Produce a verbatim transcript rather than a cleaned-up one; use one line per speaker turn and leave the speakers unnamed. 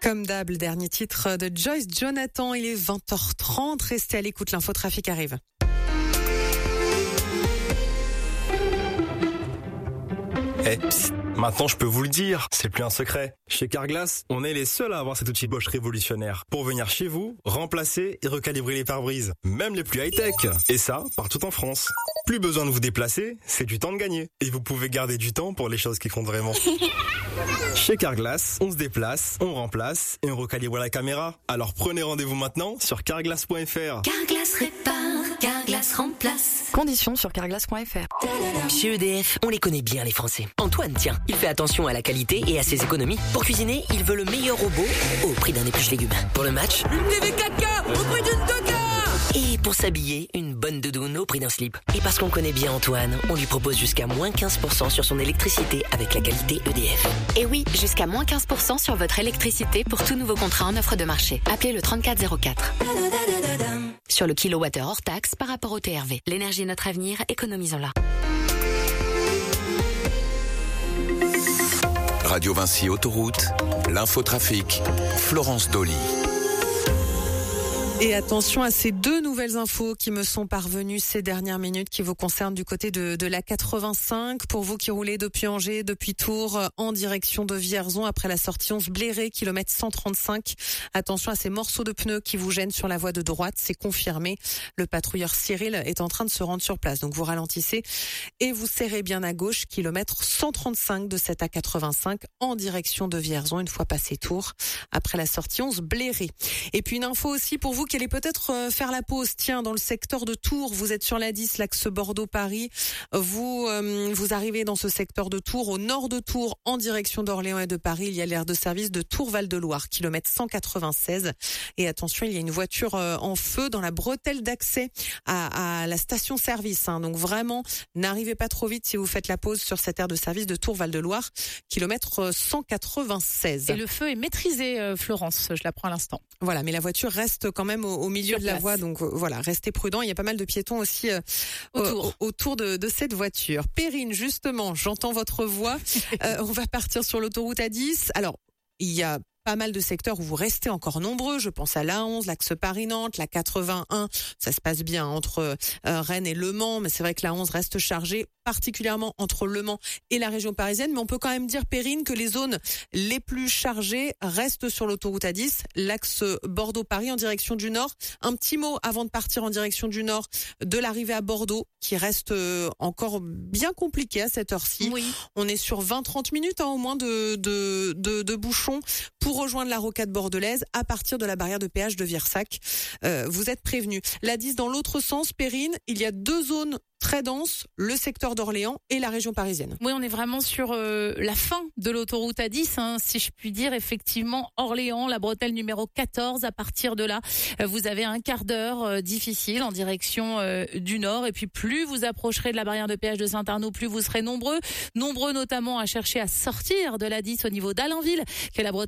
Comme d'hab, le dernier titre de Joyce Jonathan, il est vingt heures trente, restez à l'écoute, l'infotrafic arrive.
Eh, psst, maintenant je peux vous le dire, c'est plus un secret. Chez Carglass, on est les seuls à avoir cet outil Bosch révolutionnaire pour venir chez vous, remplacer et recalibrer les pare-brises, même les plus high-tech. Et ça, partout en France. Plus besoin de vous déplacer, c'est du temps de gagner. Et vous pouvez garder du temps pour les choses qui comptent vraiment. Chez Carglass, on se déplace, on remplace et on recalibre la caméra. Alors prenez rendez-vous maintenant sur carglass point f r.
Carglass répare, Carglass remplace.
Conditions sur carglass point f r.
Chez E D F, on les connaît bien les Français. Antoine, tiens, il fait attention à la qualité et à ses économies. Pour cuisiner, il veut le meilleur robot au prix d'un épluche légumes. Pour le match,
Une T V quatre K au prix d'une deux K.
et pour s'habiller, une bonne doudoune au prix d'un slip. Et parce qu'on connaît bien Antoine, on lui propose jusqu'à moins quinze pour cent sur son électricité avec la qualité E D F.
Et oui, jusqu'à moins quinze pour cent sur votre électricité pour tout nouveau contrat en offre de marché. Appelez le trente-quatre zéro quatre. Sur le kilowattheure hors taxe par rapport au T R V. L'énergie est notre avenir, économisons-la.
Radio Vinci Autoroute, l'infotrafic, Florence Dolly.
Et attention à ces deux nouvelles infos qui me sont parvenues ces dernières minutes qui vous concernent du côté de, de la quatre-vingt-cinq. Pour vous qui roulez depuis Angers, depuis Tours, en direction de Vierzon, après la sortie onze Bléré, kilomètre cent trente-cinq. Attention à ces morceaux de pneus qui vous gênent sur la voie de droite, c'est confirmé. Le patrouilleur Cyril est en train de se rendre sur place. Donc vous ralentissez et vous serrez bien à gauche, kilomètre cent trente-cinq de cette A quatre-vingt-cinq en direction de Vierzon, une fois passé Tours, après la sortie onze Bléré. Et puis une info aussi pour vous qui allez peut-être faire la pause. Tiens, dans le secteur de Tours, vous êtes sur la dix, l'axe Bordeaux-Paris. Vous euh, vous arrivez dans ce secteur de Tours, au nord de Tours, en direction d'Orléans et de Paris. Il y a l'aire de service de Tours-Val-de-Loire, kilomètre cent quatre-vingt-seize. Et attention, il y a une voiture euh, en feu dans la bretelle d'accès à, à la station-service. Hein. Donc vraiment, n'arrivez pas trop vite si vous faites la pause sur cette aire de service de Tours-Val-de-Loire, kilomètre cent quatre-vingt-seize.
Et le feu est maîtrisé, euh, Florence, je l'apprends à l'instant.
Voilà, mais la voiture reste quand même au, au milieu
Sur
de la
place.
voie, donc euh, voilà, restez prudents. Il y a pas mal de piétons aussi euh,
Autour.
au- autour de, de cette voiture. Perrine, justement, j'entends votre voix. Euh, on va partir sur l'autoroute A dix. Alors, il y a pas mal de secteurs où vous restez encore nombreux. Je pense à l'A onze, l'axe Paris-Nantes, la quatre-vingt-un. Ça se passe bien entre euh, Rennes et Le Mans, mais c'est vrai que la onze reste chargée, particulièrement entre Le Mans et la région parisienne. Mais on peut quand même dire, Perrine, que les zones les plus chargées restent sur l'autoroute A dix, l'axe Bordeaux-Paris en direction du nord. Un petit mot avant de partir en direction du nord de l'arrivée à Bordeaux, qui reste euh, encore bien compliqué à cette heure-ci.
Oui.
On est sur vingt à trente minutes hein, au moins de, de, de, de bouchons pour rejoindre la rocade bordelaise à partir de la barrière de péage de Virsac. Euh, vous êtes prévenus. La dix dans l'autre sens, Perrine, il y a deux zones très denses, le secteur d'Orléans et la région parisienne.
Oui, on est vraiment sur euh, la fin de l'autoroute A dix, hein, si je puis dire. Effectivement, Orléans, la bretelle numéro quatorze. À partir de là, euh, vous avez un quart d'heure euh, difficile en direction euh, du nord. Et puis, plus vous approcherez de la barrière de péage de Saint-Arnaud, plus vous serez nombreux. Nombreux notamment à chercher à sortir de l'A dix au niveau d'Alainville, qui est la bretelle